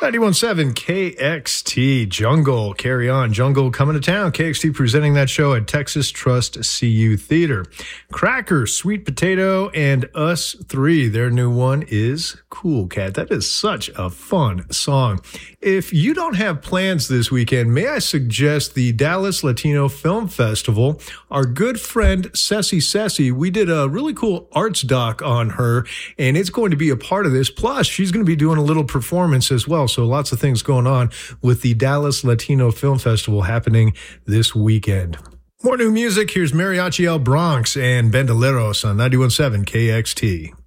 91.7 KXT Jungle. Carry on. Jungle coming to town. KXT presenting that show at Texas Trust CU Theater. Cracker, Sweet Potato, and Us Three. Their new one is Cool Cat. That is such a fun song. If you don't have plans this weekend, may I suggest the Dallas Latino Film Festival? Our good friend Ceci, we did a really cool arts doc on her, and it's going to be a part of this. Plus, she's going to be doing a little performance as well. So lots of things going on with the Dallas Latino Film Festival happening this weekend. More new music. Here's Mariachi El Bronx and Bandoleros on 91.7 KXT.